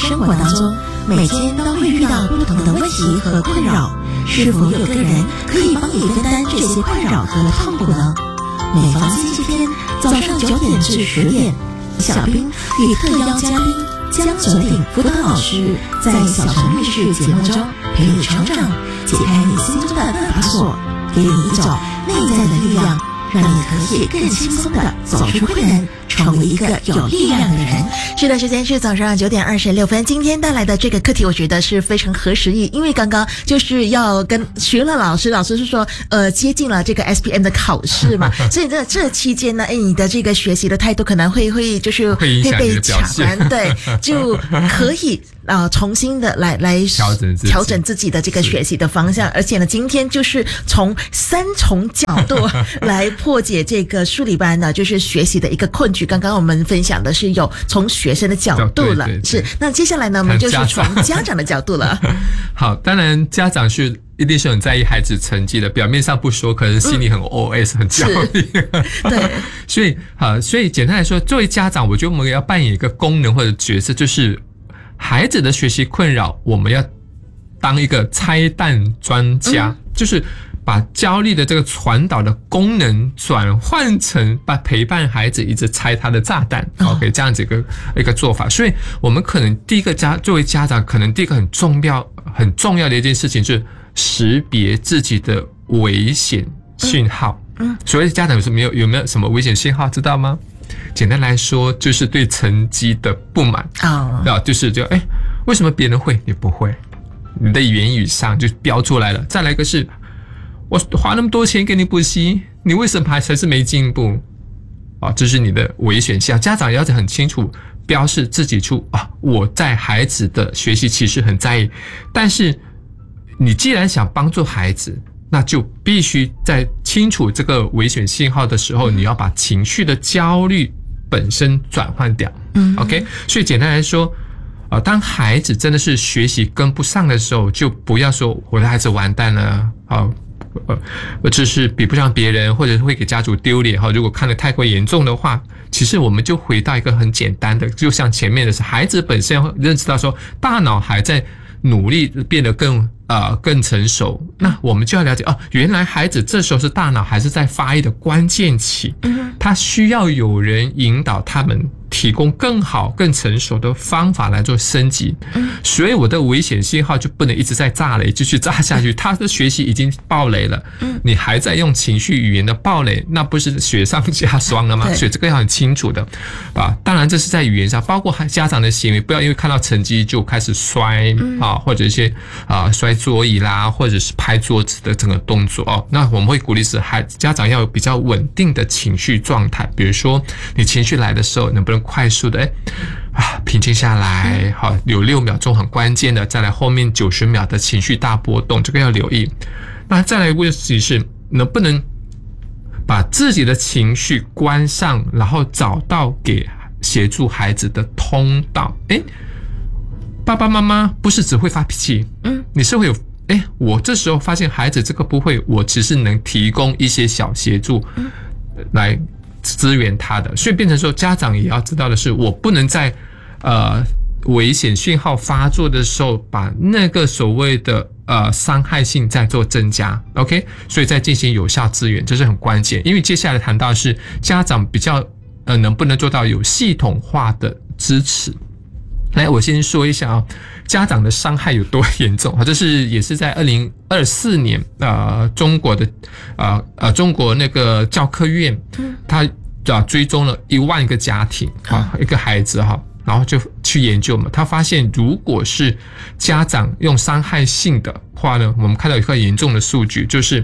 生活当中，每天都会遇到不同的问题和困扰，是否有个人可以帮你分担这些困扰和痛苦呢？每逢星期天早上9点至10点，小兵与特邀嘉宾江九鼎辅导老师在小城密室节目中陪你成长，解开你心中的那把锁，给你一种内在的力量，让你可以更轻松地走出困难，成为一个有力量的人。 是的，时间是早上9点26分。今天带来的这个课题，我觉得是非常合时宜，因为刚刚就是要跟徐乐老师是说，接近了这个 SPM 的考试嘛，所以这期间呢，你的这个学习的态度可能会就是会被卡关，对，就可以重新的来调整自己的这个学习的方向，而且呢，今天就是从3重角度来破解这个数理班呢，就是学习的一个困局。刚刚我们分享的是有从学生的角度了，对，是。那接下来呢，我们就是从家长的角度了。 好，当然家长一定是很在意孩子成绩的，表面上不说，可是心里很 OS 很焦虑。对，所以简单来说，作为家长，我觉得我们要扮演一个功能或者角色，就是孩子的学习困扰，我们要当一个拆弹专家，就是把焦虑的这个传导的功能转换成把陪伴孩子一直拆他的炸弹，OK， 这样子一个做法。所以我们可能第一个作为家长，可能第一个很重要的一件事情是识别自己的危险讯号。所谓家长有没有什么危险信号，知道吗？简单来说，就是对成绩的不满就是为什么别人会你不会？你的言语上就标出来了。再来一个是，我花那么多钱给你补习，你为什么还是没进步？这是你的危险项。家长要很清楚标示自己我在孩子的学习其实很在意，但是你既然想帮助孩子，那就必须在清楚这个危险信号的时候，你要把情绪的焦虑本身转换掉。OK， 所以简单来说，当孩子真的是学习跟不上的时候，就不要说我的孩子完蛋了，就是比不上别人，或者是会给家族丢脸。如果看得太过严重的话，其实我们就回到一个很简单的，就像前面的是，孩子本身要认识到说，大脑还在努力变得更成熟，那我们就要了解原来孩子这时候是大脑还是在发育的关键期，他需要有人引导他们，提供更好更成熟的方法来做升级。所以我的危险信号就不能一直在炸雷，继续炸下去，他的学习已经爆雷了，你还在用情绪语言的爆雷，那不是雪上加霜了吗？所以这个要很清楚的当然这是在语言上，包括家长的行为，不要因为看到成绩就开始摔或者一些摔桌椅啦，或者是拍桌子的整个动作那我们会鼓励家长要有比较稳定的情绪状态，比如说你情绪来的时候，能不能快速的平静下来，有6秒钟很关键的，再来后面90秒的情绪大波动，这个要留意。那再来问题是，能不能把自己的情绪关上，然后找到给协助孩子的通道。爸爸妈妈不是只会发脾气，你是会有我这时候发现孩子这个不会，我只是能提供一些小协助来支援他的。所以变成说，家长也要知道的是，我不能在危险讯号发作的时候把那个所谓的伤害性再做增加 ，OK？ 所以再进行有效支援，这是很关键。因为接下来谈到的是家长比较能不能做到有系统化的支持。来，我先说一下家长的伤害有多严重这是也是在2024年中国的中国那个教科院他追踪了1万个家庭一个孩子然后就去研究嘛，他发现如果是家长用伤害性的话呢，我们看到一个严重的数据，就是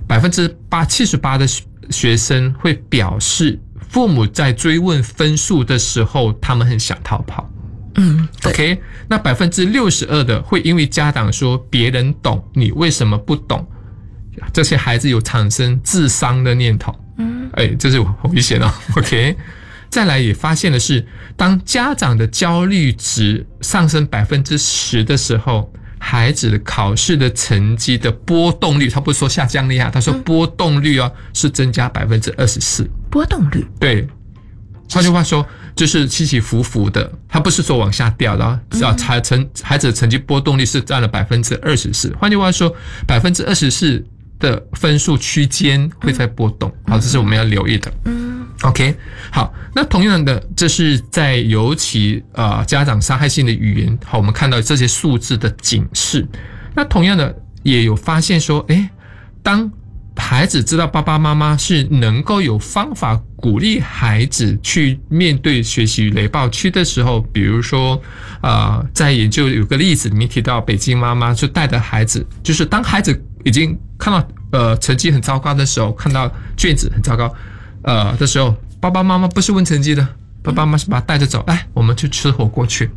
78%的学生会表示父母在追问分数的时候他们很想逃跑。OK， 那62%的会因为家长说别人懂，你为什么不懂？这些孩子有产生自伤的念头。这是很危险OK， 再来也发现的是，当家长的焦虑值上升10%的时候，孩子的考试的成绩的波动率，他不是说下降率他说波动率是增加24%。 波动率？ 对。换句话说， 就是起起伏伏的，它不是说往下掉的，孩子的成绩波动率是占了24%。换句话说，24%的分数区间会在波动，好，这是我们要留意的。OK， 好，那同样的，这是在尤其家长伤害性的语言，好，我们看到这些数字的警示。那同样的，也有发现说，当孩子知道爸爸妈妈是能够有方法鼓励孩子去面对学习雷暴区的时候，比如说在研究有个例子里面提到，北京妈妈就带着孩子，就是当孩子已经看到成绩很糟糕的时候，看到卷子很糟糕的时候，爸爸妈妈不是问成绩的，爸爸妈妈是把他带着走，来我们去吃火锅去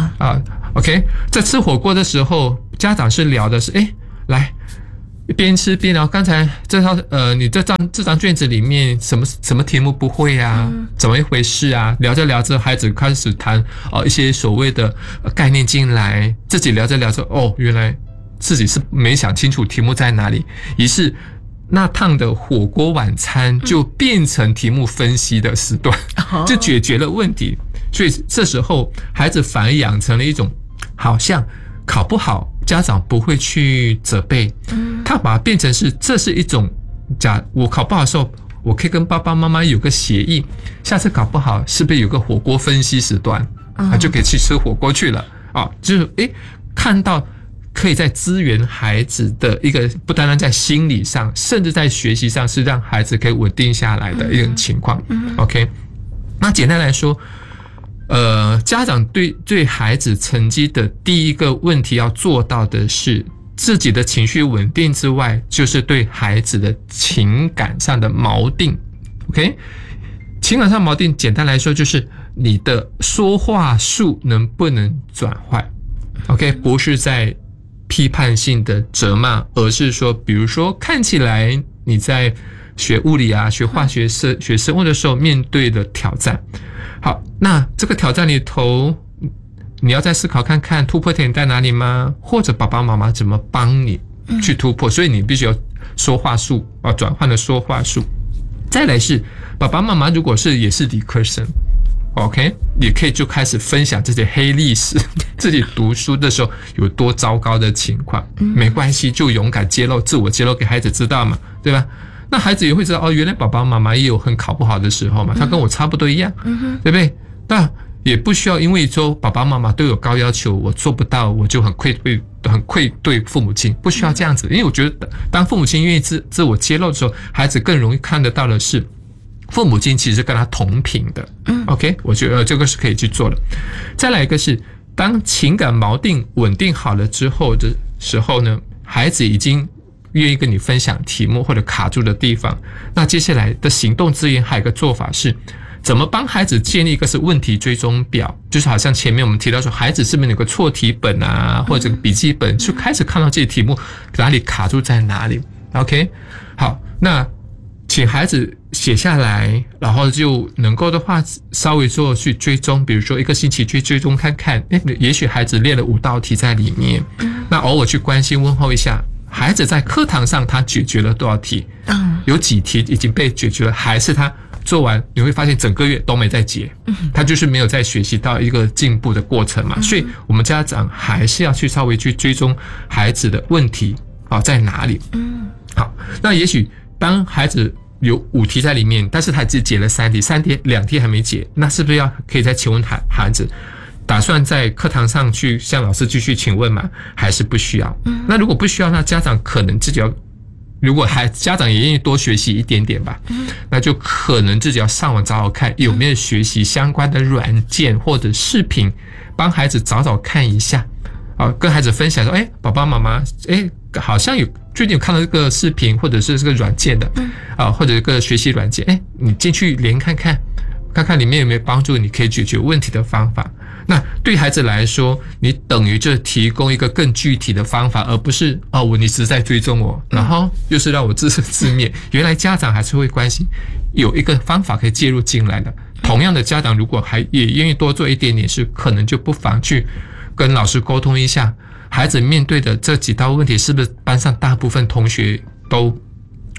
OK， 在吃火锅的时候，家长是聊的是来边吃边聊，刚才你这张卷子里面什么题目不会啊？怎么一回事啊？聊着聊着，孩子开始谈一些所谓的概念进来，自己聊着聊着，原来自己是没想清楚题目在哪里，于是那趟的火锅晚餐就变成题目分析的时段，就解决了问题。所以这时候孩子反而养成了一种好像考不好家长不会去责备，他把它变成这是一种我考不好的时候，我可以跟爸爸妈妈有个协议，下次考不好是不是有个火锅分析时段，就可以去吃火锅去了就是看到可以在支援孩子的一个不单单在心理上，甚至在学习上是让孩子可以稳定下来的一种情况。OK， 那简单来说。家长对孩子成绩的第一个问题要做到的是自己的情绪稳定之外，就是对孩子的情感上的锚定。OK， 情感上锚定，简单来说就是你的说话术能不能转换。OK， 不是在批判性的责骂，而是说，比如说看起来你在学物理学化学学生物的时候面对的挑战。好，那这个挑战里头，你要再思考看看突破点在哪里吗？或者爸爸妈妈怎么帮你去突破？所以你必须有说话术转换的说话术。再来是爸爸妈妈如果也是理科生 ，OK， 也可以就开始分享这些黑历史，自己读书的时候有多糟糕的情况，没关系，就勇敢自我揭露给孩子知道嘛，对吧？那孩子也会知道原来爸爸妈妈也有很考不好的时候嘛，他跟我差不多一样，对不对？那也不需要因为说爸爸妈妈都有高要求，我做不到，我就很愧对父母亲，不需要这样子。因为我觉得当父母亲愿意自我揭露的时候，孩子更容易看得到的是父母亲其实跟他同频的。OK， 我觉得这个是可以去做的。再来一个是当情感锚定稳定好了之后的时候呢，孩子已经愿意跟你分享题目或者卡住的地方，那接下来的行动资源还有一个做法是怎么帮孩子建立一个是问题追踪表，就是好像前面我们提到说孩子是不是有个错题本或者笔记本，就开始看到这些题目哪里卡住在哪里。 OK， 好，那请孩子写下来，然后就能够的话稍微做去追踪，比如说一个星期去追踪看看，也许孩子列了5道题在里面，那偶尔去关心问候一下孩子在课堂上他解决了多少题，有几题已经被解决了，还是他做完你会发现整个月都没在解，他就是没有在学习到一个进步的过程嘛。所以我们家长还是要去稍微去追踪孩子的问题在哪里。好，那也许当孩子有5题在里面，但是他只解了3题，2题还没解，那是不是可以再请问孩子打算在课堂上去向老师继续请问吗？还是不需要？那如果不需要，那家长可能自己要，如果家长也愿意多学习一点点吧，那就可能自己要上网找找看有没有学习相关的软件或者视频，帮孩子找看一下，跟孩子分享说，爸爸妈妈，好像最近有看到这个视频或者是这个软件的，或者一个学习软件，你进去连看看里面有没有帮助你可以解决问题的方法。那对孩子来说，你等于就提供一个更具体的方法，而不是你只是在追踪我，然后又是让我自生自灭。原来家长还是会关心有一个方法可以介入进来的。同样的，家长如果也愿意多做一点点事，可能就不妨去跟老师沟通一下，孩子面对的这几道问题是不是班上大部分同学都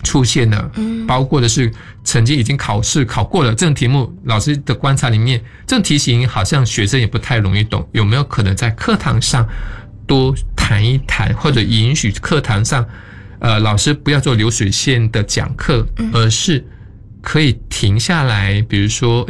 出现了，包括的是曾经已经考试考过了这种题目，老师的观察里面，这种题型好像学生也不太容易懂，有没有可能在课堂上多谈一谈，或者允许课堂上老师不要做流水线的讲课，而是可以停下来，比如说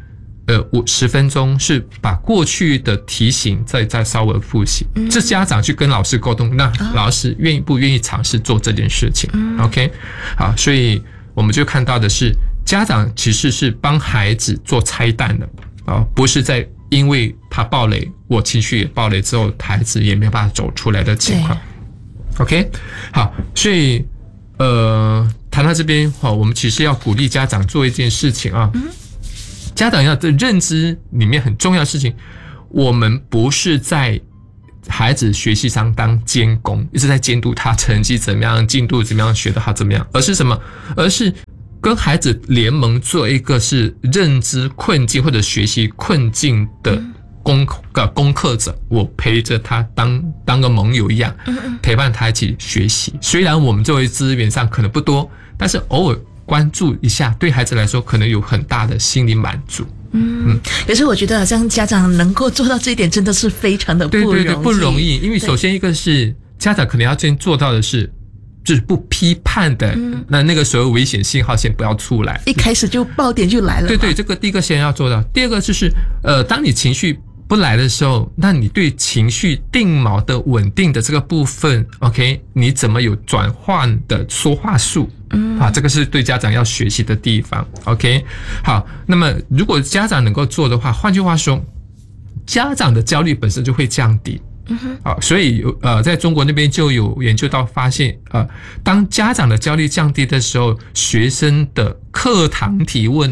10分钟是把过去的题型再稍微复习，这家长去跟老师沟通，那老师不愿意尝试做这件事情，OK， 好，所以我们就看到的是家长其实是帮孩子做拆弹的不是在因为他爆雷，我情绪也爆雷之后，孩子也没有办法走出来的情况。OK， 好，所以谈到这边我们其实要鼓励家长做一件事情啊。家长要的认知里面很重要的事情，我们不是在孩子学习上当监工，一直在监督他成绩怎么样，进度怎么样，学得好怎么样，而是什么？而是跟孩子联盟做一个是认知困境或者学习困境的功课者，我陪着他当个盟友一样，陪伴他一起学习。虽然我们作为资源上可能不多，但是偶尔关注一下，对孩子来说可能有很大的心理满足。 可是我觉得好像家长能够做到这一点真的是非常的不容易。 对，不容易，因为首先一个是家长可能要先做到的是就是不批判的，那个所谓危险信号先不要出来， 一开始就爆点就来了。 对，这个第一个先要做到。第二个就是当你情绪不来的时候，那你对情绪定锚的稳定的这个部分 OK， 你怎么有转换的说话术这个是对家长要学习的地方 OK。 好，那么如果家长能够做的话，换句话说家长的焦虑本身就会降低。好，所以在中国那边就有研究到发现当家长的焦虑降低的时候，学生的课堂提问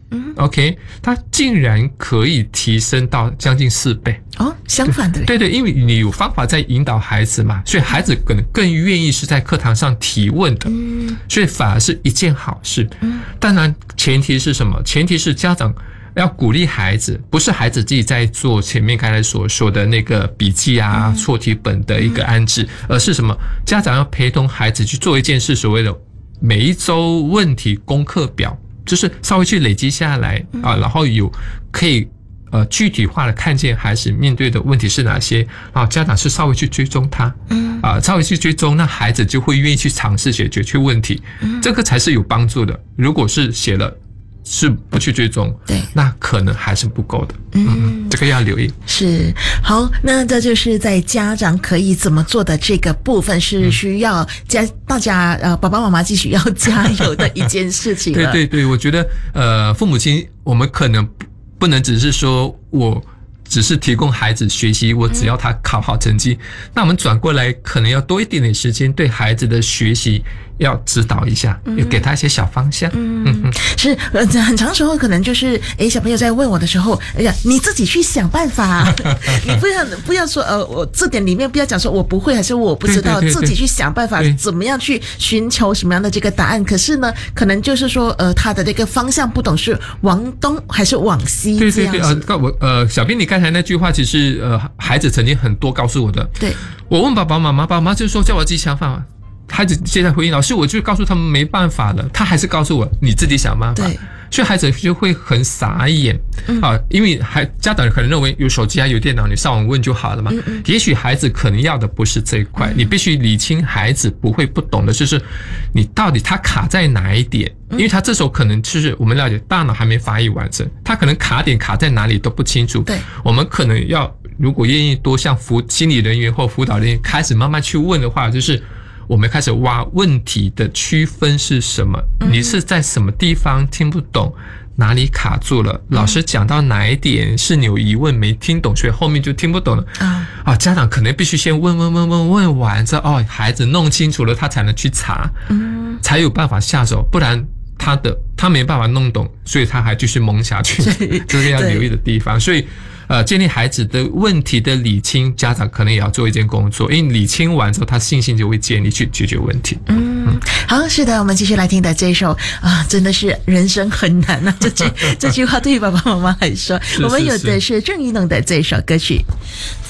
OK， 它竟然可以提升到将近4倍相反的。 对，因为你有方法在引导孩子嘛，所以孩子可能更愿意是在课堂上提问的，所以反而是一件好事。当然前提是什么？前提是家长要鼓励孩子，不是孩子自己在做前面刚才所说的那个笔记错题本的一个安置，而是什么？家长要陪同孩子去做一件事，所谓的每一周问题功课表，就是稍微去累积下来然后有可以具体化的看见孩子面对的问题是哪些家长是稍微去追踪他稍微去追踪，那孩子就会愿意去尝试解决问题，这个才是有帮助的。如果是写了是不去追踪， 对， 那可能还是不够的。这个要留意。 是，好，那这就是在家长可以怎么做的这个部分，是需要大家爸爸妈妈继续要加油的一件事情了。 对，我觉得父母亲我们可能不能只是说我只是提供孩子学习，我只要他考好成绩，那我们转过来可能要多一点点时间对孩子的学习要指导一下，要给他一些小方向。 是很长时候可能就是小朋友在问我的时候，你自己去想办法你不要说我这点里面不要讲说我不会还是我不知道，自己去想办法怎么样去寻求什么样的这个答案。可是呢可能就是说他的这个方向不懂是往东还是往西这样子。 对，小编你刚才那句话其实孩子曾经很多告诉我的。 对， 我问爸爸妈妈，爸妈就说叫我自己想办法，孩子现在回应老师，我就告诉他们没办法了，他还是告诉我你自己想办法。 对， 所以孩子就会很傻眼因为家长可能认为有手机有电脑，你上网问就好了嘛。也许孩子可能要的不是这一块，你必须理清孩子不会不懂的，就是你到底他卡在哪一点，因为他这时候可能就是我们了解大脑还没发育完整，他可能卡点卡在哪里都不清楚。 对， 我们可能要如果愿意多向心理人员或辅导人员开始慢慢去问的话，就是我们开始挖问题的区分是什么，你是在什么地方听不懂，哪里卡住了，老师讲到哪一点是你有疑问没听懂，所以后面就听不懂了家长可能必须先问完之后孩子弄清楚了他才能去查才有办法下手，不然他没办法弄懂，所以他还继续蒙下去这是要留意的地方。所以建立孩子的问题的理清，家长可能也要做一件工作，因为理清完之后他信心就会建立去解决问题。 好，是的，我们继续来听的这一首真的是人生很难啊，这句话对于爸爸妈妈来说，我们有的是郑宜农的这首歌曲。